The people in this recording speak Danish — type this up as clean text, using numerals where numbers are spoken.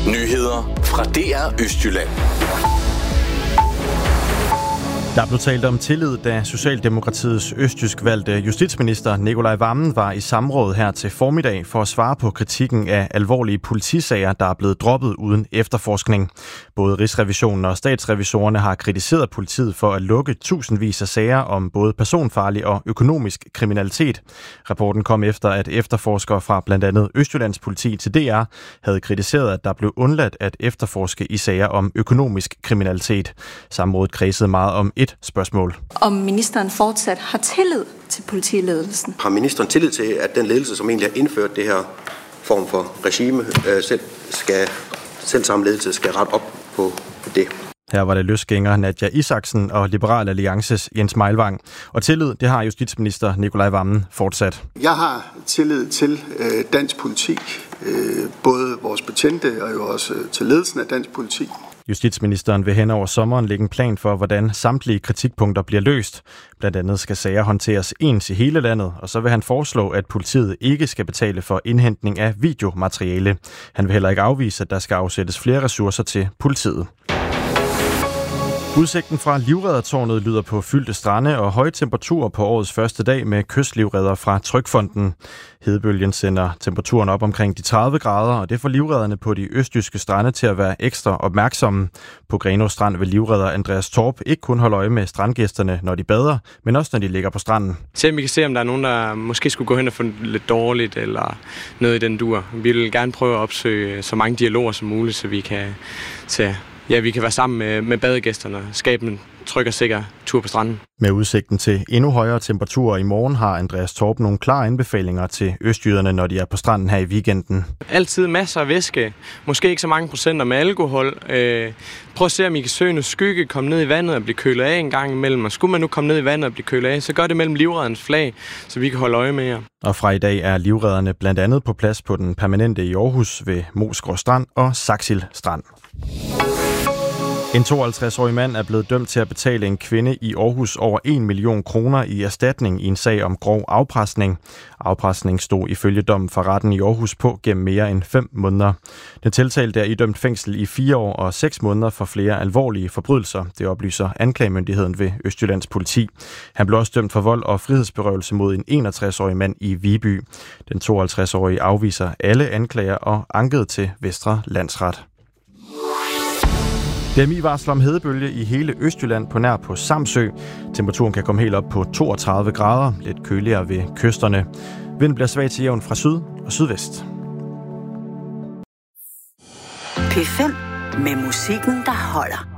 Nyheder fra DR Østjylland. Der blev talt om tillid, da Socialdemokratiets østjysk valgte justitsminister Nicolai Wammen var i samråd her til formiddag for at svare på kritikken af alvorlige politisager, der er blevet droppet uden efterforskning. Både Rigsrevisionen og statsrevisorerne har kritiseret politiet for at lukke tusindvis af sager om både personfarlig og økonomisk kriminalitet. Rapporten kom efter, at efterforskere fra blandt andet Østjyllands politi til DR havde kritiseret, at der blev undladt at efterforske i sager om økonomisk kriminalitet. Samrådet kredsede meget om et spørgsmål. Om ministeren fortsat har tillid til politiledelsen? Har ministeren tillid til, at den ledelse, som egentlig har indført det her form for regime, selv samme ledelse skal rette op på det? Her var det løsgænger Nadja Isaksen og Liberal Alliances Jens Meilvang. Og tillid, det har justitsminister Nicolai Wammen fortsat. Jeg har tillid til dansk politi, både vores betjente og jo også til ledelsen af dansk politi. Justitsministeren vil hen over sommeren lægge en plan for, hvordan samtlige kritikpunkter bliver løst. Blandt andet skal sager håndteres ens i hele landet, og så vil han foreslå, at politiet ikke skal betale for indhentning af videomateriale. Han vil heller ikke afvise, at der skal afsættes flere ressourcer til politiet. Udsigten fra Livreddertårnet lyder på fyldte strande og høje temperaturer på årets første dag med kystlivredder fra Trygfonden. Hedebølgen sender temperaturen op omkring de 30 grader, og det får livredderne på de østjyske strande til at være ekstra opmærksomme. På Grenaa Strand vil livredder Andreas Torp ikke kun holde øje med strandgæsterne, når de bader, men også når de ligger på stranden. Så vi kan se, om der er nogen, der måske skulle gå hen og få lidt dårligt eller noget i den dur. Vi vil gerne prøve at opsøge så mange dialoger som muligt, så vi kan vi kan være sammen med badegæsterne og skabe en tryg og sikker tur på stranden. Med udsigten til endnu højere temperaturer i morgen har Andreas Torp nogle klare anbefalinger til østjyderne, når de er på stranden her i weekenden. Altid masser af væske, måske ikke så mange procenter med alkohol. Prøv at se, om I kan søge noget skygge, komme ned i vandet og blive kølet af en gang imellem. Og skulle man nu komme ned i vandet og blive kølet af, så gør det mellem livreddernes flag, så vi kan holde øje med jer. Og fra i dag er livredderne blandt andet på plads på den permanente i Aarhus ved Moesgaard Strand og Saxil Strand. En 52-årig mand er blevet dømt til at betale en kvinde i Aarhus over 1 million kroner i erstatning i en sag om grov afpresning. Afpresning stod ifølge dommen fra retten i Aarhus på gennem mere end 5 måneder. Den tiltalte er idømt fængsel i 4 år og 6 måneder for flere alvorlige forbrydelser. Det oplyser anklagemyndigheden ved Østjyllands politi. Han blev også dømt for vold og frihedsberøvelse mod en 61-årig mand i Viby. Den 52-årige afviser alle anklager og ankede til Vestre Landsret. DMI varsler om hedebølge i hele Østjylland på nær på Samsø. Temperaturen kan komme helt op på 32 grader, lidt køligere ved kysterne. Vinden bliver svag til jævn fra syd og sydvest. P5 med musikken, der holder.